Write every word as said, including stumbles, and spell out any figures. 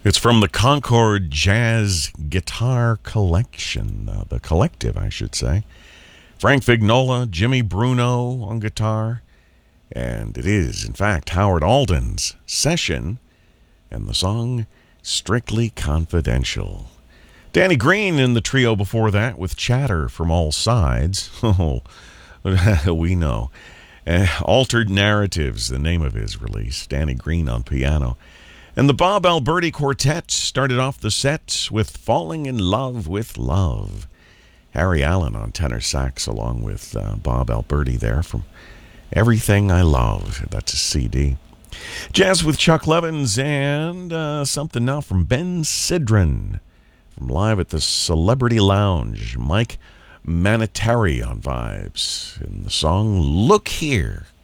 It's from the Concord Jazz Guitar Collection, uh, the collective, I should say. Frank Vignola, Jimmy Bruno on guitar, and it is, in fact, Howard Alden's session, and the song Strictly Confidential. Danny Green in the trio before that with Chatter from All Sides. Oh, we know. Uh, Altered Narratives, the name of his release. Danny Green on piano. And the Bob Alberti Quartet started off the set with Falling in Love with Love. Harry Allen on tenor sax along with uh, Bob Alberti there from Everything I Love. That's a C D. Jazz with Chuck Levins and uh, something now from Ben Sidran from live at the Celebrity Lounge. Mike Manatari on vibes in the song Look Here.